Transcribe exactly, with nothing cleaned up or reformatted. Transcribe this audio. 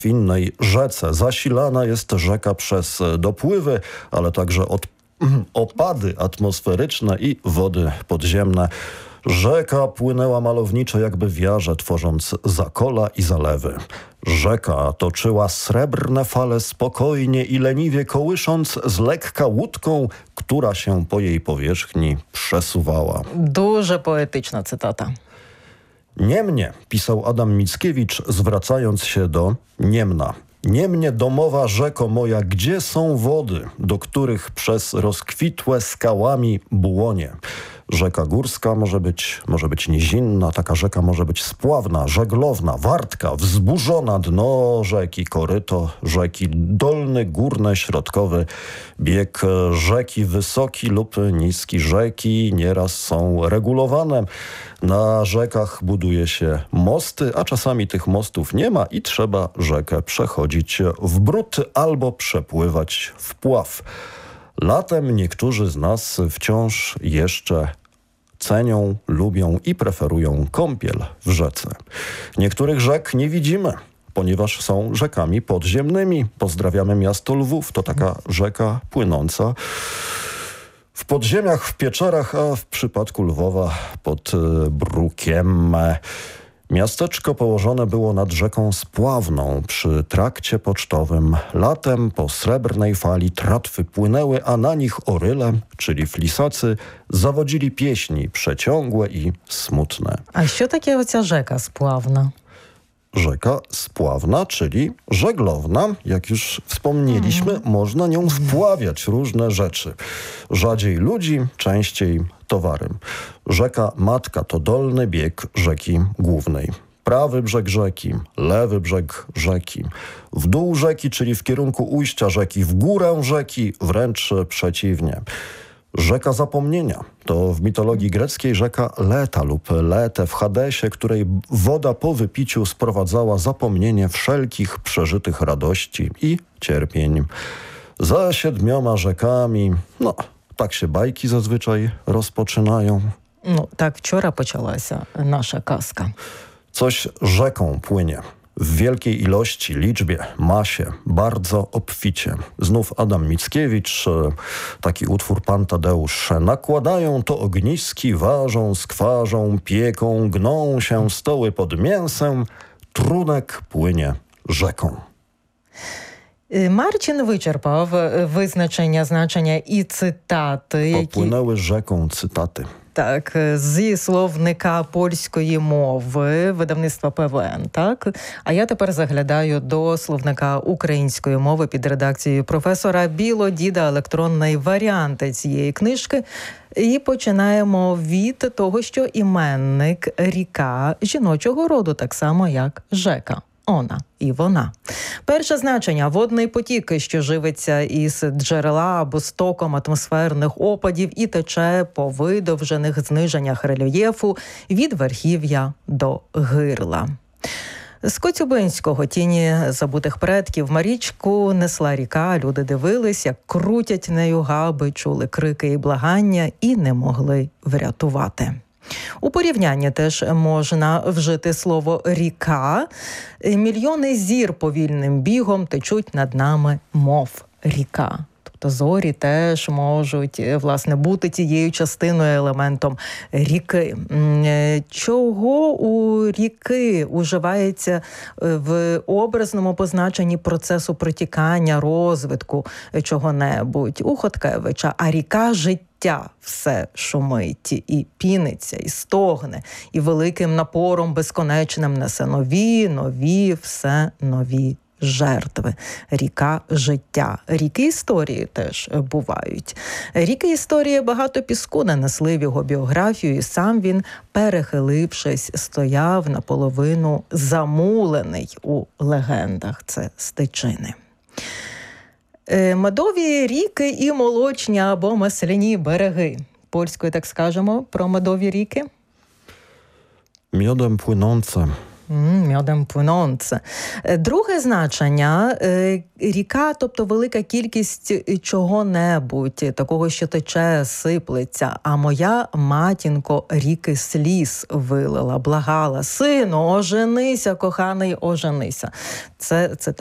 W innej rzece zasilana jest rzeka przez dopływy, ale także od opady atmosferyczne i wody podziemne. Rzeka płynęła malowniczo jakby w jarze, tworząc zakola i zalewy. Rzeka toczyła srebrne fale spokojnie i leniwie kołysząc z lekka łódką, która się po jej powierzchni przesuwała. Дуже poetyczna cytata. Niemnie, pisał Adam Mickiewicz, zwracając się do Niemna. Niemnie domowa rzeko moja, gdzie są wody, do których przez rozkwitłe skałami błonie. Rzeka górska może być, może być nizinna, taka rzeka może być spławna, żeglowna, wartka, wzburzona, dno rzeki, koryto rzeki, dolny, górny, środkowy bieg rzeki, wysoki lub niski. Rzeki nieraz są regulowane. Na rzekach buduje się mosty, a czasami tych mostów nie ma i trzeba rzekę przechodzić w bród albo przepływać w pław. Latem niektórzy z nas wciąż jeszcze cenią, lubią i preferują kąpiel w rzece. Niektórych rzek nie widzimy, ponieważ są rzekami podziemnymi. Pozdrawiamy miasto Lwów, to taka rzeka płynąca w podziemiach, w pieczarach, a w przypadku Lwowa pod brukiem. Miasteczko położone było nad rzeką Spławną przy trakcie pocztowym. Latem po srebrnej fali tratwy płynęły, a na nich oryle, czyli flisacy, zawodzili pieśni przeciągłe i smutne. А що таке оця rzeka Spławna? Rzeka spławna, czyli żeglowna. Jak już wspomnieliśmy, mm. można nią spławiać różne rzeczy. Rzadziej ludzi, częściej towary. Rzeka Matka to dolny bieg rzeki głównej. Prawy brzeg rzeki, lewy brzeg rzeki. W dół rzeki, czyli w kierunku ujścia rzeki, w górę rzeki, wręcz przeciwnie. Rzeka zapomnienia to w mitologii greckiej rzeka Leta lub Lete w Hadesie, której woda po wypiciu sprowadzała zapomnienie wszelkich przeżytych radości i cierpień. Za siedmioma rzekami, no tak się bajki zazwyczaj rozpoczynają. Ну, так вчора почалася наша казка. Coś rzeką płynie. W wielkiej ilości, liczbie, masie, bardzo obficie. Znów Adam Mickiewicz, taki utwór Pan Tadeusz. Nakładają to ogniski, ważą, skwarzą, pieką, gną się stoły pod mięsem, trunek płynie rzeką. Марчин вичерпав визначення, значення і цитати, які... Popłynęły rzeką cytaty. Так, зі словника польської мови, видавництва ПВН, так? А я тепер заглядаю до словника української мови під редакцією професора Білодіда, електронний варіант цієї книжки. І починаємо від того, що іменник ріка жіночого роду, так само як жека. Она і вона. Перше значення – водний потік, що живиться із джерела або стоком атмосферних опадів і тече по видовжених зниженнях рельєфу від верхів'я до гирла. З Коцюбинського «Тіні забутих предків» Марічку несла ріка, люди дивились, як крутять нею габи, чули крики і благання і не могли врятувати. У порівнянні теж можна вжити слово «ріка». Мільйони зір повільним бігом течуть над нами, мов ріка. Тобто зорі теж можуть, власне, бути тією частиною, елементом ріки. Чого у ріки уживається в образному позначенні процесу протікання, розвитку чого-небудь? У Хоткевича «а ріка життя». Все шумить і піниться, і стогне, і великим напором безконечним несе нові, нові, все нові жертви. Ріка життя. Ріки історії теж бувають. Ріки історії багато піску нанесли в його біографію, і сам він, перехилившись, стояв наполовину замулений у легендах. Це стечини. Медові ріки і молочні або масляні береги. Польською так скажемо про медові ріки? Miodem płynące, Мьодем пунонце. Друге значення – ріка, тобто велика кількість чого-небудь, такого, що тече, сиплеться. А моя матінко ріки сліз вилила, благала: сину, оженися, коханий, оженися. Це, це